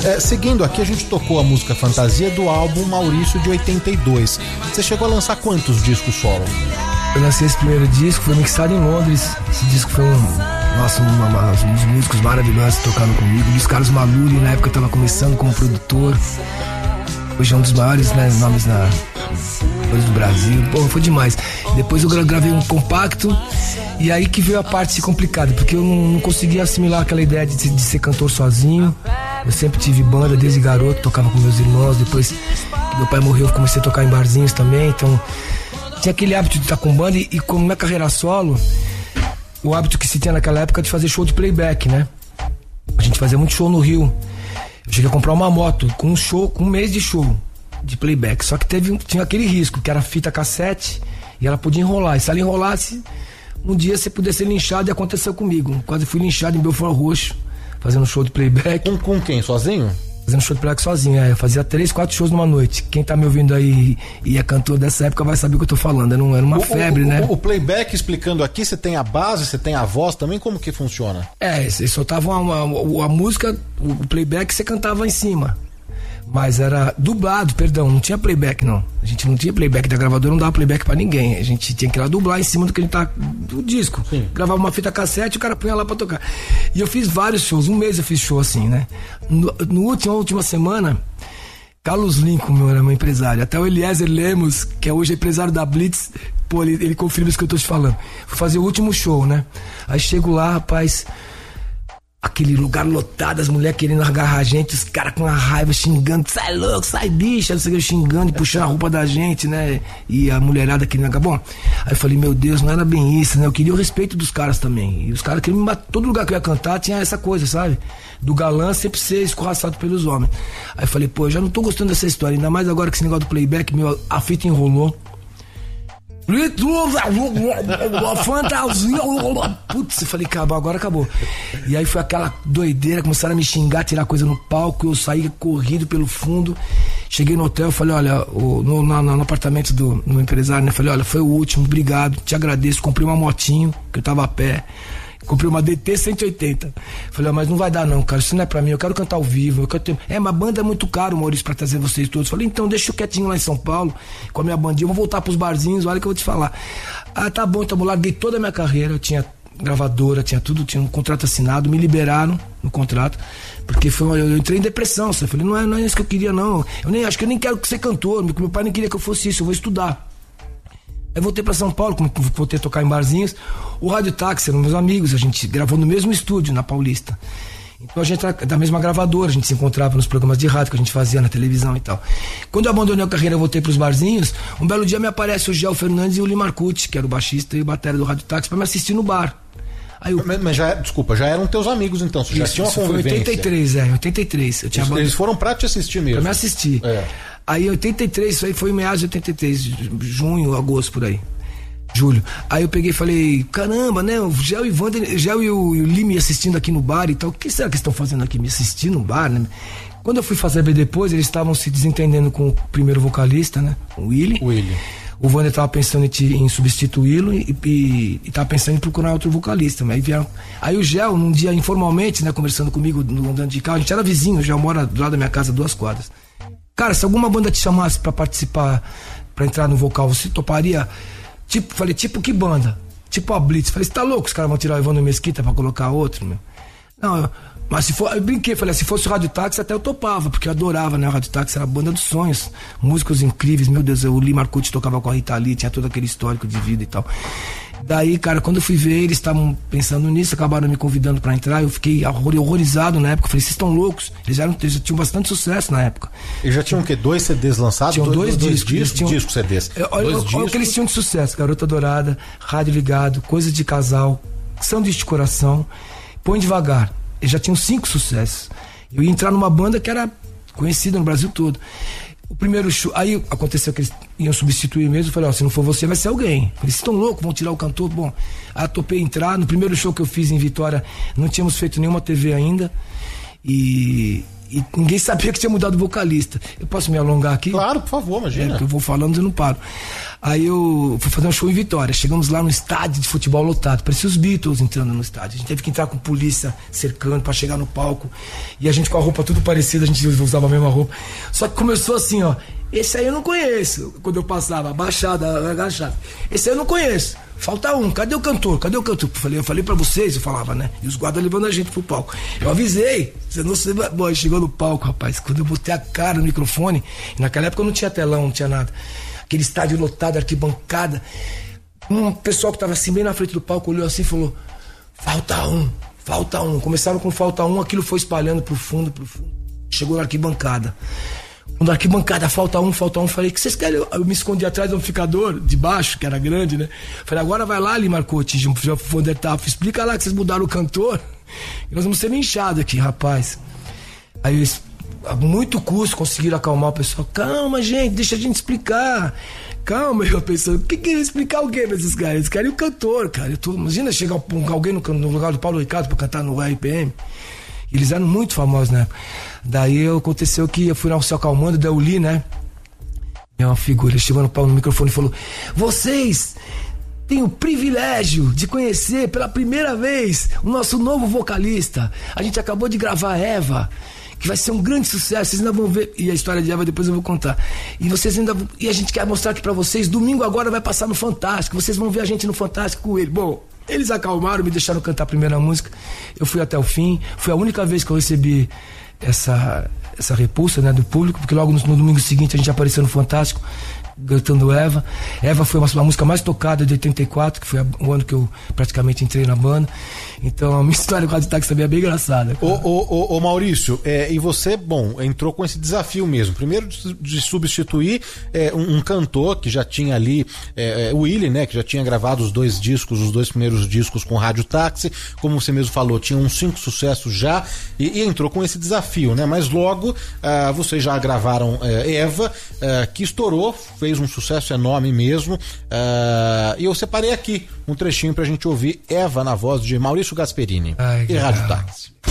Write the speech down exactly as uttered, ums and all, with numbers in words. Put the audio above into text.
é, seguindo aqui, a gente tocou a música Fantasia do álbum Maurício de oitenta e dois. Você chegou a lançar quantos discos solo? Eu lancei esse primeiro disco, foi mixado em Londres. Esse disco foi um, nossa, uma, uma, uns músicos maravilhosos tocando comigo. Luiz Carlos Maluri, na época eu tava começando como produtor. Hoje é um dos maiores, né, nomes na, do Brasil. Pô, foi demais. Depois eu gravei um compacto. E aí que veio a parte complicada, porque eu não, não conseguia assimilar aquela ideia de, de ser cantor sozinho. Eu sempre tive banda desde garoto, tocava com meus irmãos. Depois que meu pai morreu, eu comecei a tocar em barzinhos também. Então tinha aquele hábito de estar com banda. E, e como na carreira solo, o hábito que se tinha naquela época de fazer show de playback, né? A gente fazia muito show no Rio. Eu cheguei a comprar uma moto com um show, com um mês de show de playback. Só que teve, tinha aquele risco, que era fita cassete e ela podia enrolar. E se ela enrolasse, um dia você podia ser linchado, e aconteceu comigo. Quase fui linchado em Belfort Roxo, fazendo show de playback. Com, com quem? Sozinho? Fazendo show de playback sozinho, é. Eu fazia três, quatro shows numa noite. Quem tá me ouvindo aí e é cantor dessa época vai saber o que eu tô falando. Era, um, era uma o, febre, o, né? O, o playback, explicando aqui, você tem a base, você tem a voz também, como que funciona? É, você soltava uma, uma, a música, o playback você cantava em cima. Mas era dublado, perdão, não tinha playback não. A gente não tinha playback da gravadora, não dava playback pra ninguém. A gente tinha que ir lá dublar em cima do que ele tá, do disco. Sim. Gravava uma fita cassete e o cara punha lá pra tocar. E eu fiz vários shows, um mês eu fiz show assim, né? No, no último, última semana, Carlos Lincoln, meu, era meu empresário. Até o Eliezer Lemos, que é hoje empresário da Blitz, pô, ele, ele confirma isso que eu tô te falando. Fui fazer o último show, né? Aí chego lá, rapaz, aquele lugar lotado, as mulheres querendo agarrar a gente, os caras com a raiva xingando, sai louco, sai bicha, xingando e puxando a roupa da gente, né? E a mulherada querendo agarrar. Bom, aí eu falei, meu Deus, não era bem isso, né? Eu queria o respeito dos caras também. E os caras queriam me matar. Todo lugar que eu ia cantar tinha essa coisa, sabe? Do galã sempre ser escorraçado pelos homens. Aí eu falei, pô, eu já não tô gostando dessa história, ainda mais agora que esse negócio do playback, meu, a fita enrolou. Fantasia. Putz, eu falei, acabou, agora acabou. E aí foi aquela doideira, começaram a me xingar, tirar coisa no palco. Eu saí corrido pelo fundo. Cheguei no hotel, falei, olha, o, no, no, no apartamento do no empresário, né? Falei, olha, foi o último, obrigado, te agradeço. Comprei uma motinho, que eu tava a pé. Comprei uma D T cento e oitenta. Falei, ah, mas não vai dar não, cara, isso não é pra mim, eu quero cantar ao vivo, eu quero ter... É, mas a banda é muito caro, Maurício, pra trazer vocês todos. Falei, então deixa eu quietinho lá em São Paulo, com a minha bandinha, vou voltar pros barzinhos, olha que eu vou te falar. Ah, tá bom, então eu larguei toda a minha carreira, eu tinha gravadora, tinha tudo, tinha um contrato assinado, me liberaram no contrato, porque foi, eu, eu entrei em depressão, eu falei, não é, não é isso que eu queria não, eu nem acho que eu nem quero ser cantor, meu, meu pai nem queria que eu fosse isso, eu vou estudar. Aí voltei pra São Paulo, voltei a tocar em barzinhos. O Rádio Táxi eram meus amigos, a gente gravou no mesmo estúdio, na Paulista. Então a gente era da mesma gravadora, a gente se encontrava nos programas de rádio que a gente fazia na televisão e tal. Quando eu abandonei a carreira e voltei pros barzinhos, um belo dia me aparece o Gel Fernandes e o Limarcucci, que era o baixista e o batera do Rádio Táxi, pra me assistir no bar. Aí eu... Mas, mas já, desculpa, já eram teus amigos então, você já tinha uma convivência. Foi oitenta e três, é, oitenta e três. Eu tinha eles, eles foram pra te assistir mesmo? Pra me assistir. É. Aí em oitenta e três, isso aí foi em meados de oitenta e três, junho, agosto, por aí. Julho. Aí eu peguei e falei, caramba, né? O Gel e o Wander, Gel e o, e o Lee me assistindo aqui no bar e tal. O que será que estão fazendo aqui? Me assistindo no bar, né? Quando eu fui fazer ver depois, eles estavam se desentendendo com o primeiro vocalista, né? O Willie. Willie. O Wander estava pensando em, em substituí-lo e, e, e tava pensando em procurar outro vocalista. Aí vieram. Aí o Gel, num dia informalmente, né? Conversando comigo, andando de carro, a gente era vizinho, o Gel mora do lado da minha casa, duas quadras. Cara, se alguma banda te chamasse pra participar, pra entrar no vocal, você toparia? Tipo, falei, tipo que banda? Tipo a Blitz. Falei, você tá louco? Os caras vão tirar o Evandro Mesquita pra colocar outro, meu? Não, eu, mas se for, eu brinquei, falei, se fosse o Rádio Táxi até eu topava, porque eu adorava, né? O Rádio Táxi era a banda dos sonhos. Músicos incríveis, meu Deus, o Lee Marcucci tocava com a Rita Lee, tinha todo aquele histórico de vida e tal. Daí, cara, quando eu fui ver, eles estavam pensando nisso, acabaram me convidando pra entrar, eu fiquei horrorizado na época, falei, vocês estão loucos? Eles, eram, eles tinham bastante sucesso na época. Eles já tinham o quê? Dois C Ds lançados? Tinham dois, dois discos, discos. Tinham, discos C Ds. Olha, dois olha discos. O que eles tinham de sucesso, Garota Dourada, Rádio Ligado, Coisa de Casal, Sanduíche de Coração, Põe Devagar. Eles já tinham cinco sucessos. Eu ia entrar numa banda que era conhecida no Brasil todo. O primeiro show, aí aconteceu que eles iam substituir mesmo, eu falei, ó, se não for você, vai ser alguém. Falei, vocês estão loucos, vão tirar o cantor? Bom, aí eu topei entrar, no primeiro show que eu fiz em Vitória, não tínhamos feito nenhuma T V ainda, e, E ninguém sabia que tinha mudado o vocalista. Eu posso me alongar aqui? Claro, por favor, imagina. É, porque eu vou falando e eu não paro. Aí eu fui fazer um show em Vitória. Chegamos lá no estádio de futebol lotado. Parecia os Beatles entrando no estádio. A gente teve que entrar com polícia cercando pra chegar no palco. E a gente com a roupa tudo parecida, a gente usava a mesma roupa. Só que começou assim, ó. Esse aí eu não conheço. Quando eu passava, abaixada, agachada. Esse aí eu não conheço. Falta um, cadê o cantor? Cadê o cantor? Eu falei, eu falei pra vocês, eu falava, né? E os guardas levando a gente pro palco. Eu avisei, você não se... Bom, chegou no palco, rapaz. Quando eu botei a cara no microfone, naquela época não tinha telão, não tinha nada. Aquele estádio lotado, arquibancada. Um pessoal que tava assim, bem na frente do palco, olhou assim e falou: falta um, falta um. Começaram com falta um, aquilo foi espalhando pro fundo, pro fundo. Chegou na arquibancada. Quando a arquibancada, falta um, falta um, falei, que vocês querem? Eu me escondi atrás do amplificador, de baixo, que era grande, né? Falei, agora vai lá ali, Marcote, já onde tá, explica lá que vocês mudaram o cantor, e nós vamos ser linchados aqui, rapaz. Aí eles, a muito custo, conseguiram acalmar o pessoal. Calma, gente, deixa a gente explicar. Calma, eu pensando, o que que explicar o quê pra esses caras? Eles querem o cantor, cara. Eu tô, imagina chegar alguém no, no lugar do Paulo Ricardo pra cantar no R P M. Eles eram muito famosos na época. Daí aconteceu que eu fui lá se acalmando, daí eu li, né? É uma figura, ele chegou no, no microfone e falou: vocês têm o privilégio de conhecer pela primeira vez o nosso novo vocalista. A gente acabou de gravar Eva, que vai ser um grande sucesso, vocês ainda vão ver. E a história de Eva depois eu vou contar. E vocês ainda vão... E a gente quer mostrar aqui pra vocês, domingo agora vai passar no Fantástico, vocês vão ver a gente no Fantástico com ele. Bom, eles acalmaram, me deixaram cantar a primeira música. Eu fui até o fim. Foi a única vez que eu recebi essa, essa repulsa, né, do público, porque logo no, no domingo seguinte a gente apareceu no Fantástico cantando Eva. Eva foi uma, uma música mais tocada de oitenta e quatro, que foi a, o ano que eu praticamente entrei na banda. Então a minha história com a Táxi também é bem engraçada. Ô, ô, ô, ô Maurício, é, e você, bom, entrou com esse desafio mesmo. Primeiro de, de substituir é, um, um cantor que já tinha ali, é, o Willy, né, que já tinha gravado os dois discos, os dois primeiros discos com Rádio Táxi, como você mesmo falou, tinha uns cinco sucessos já, e, e entrou com esse desafio, né? Mas logo ah, vocês já gravaram é, Eva, ah, que estourou, fez um sucesso enorme mesmo, uh, e eu separei aqui um trechinho pra gente ouvir Eva na voz de Maurício Gasperini. Ai, e Rádio Táxi.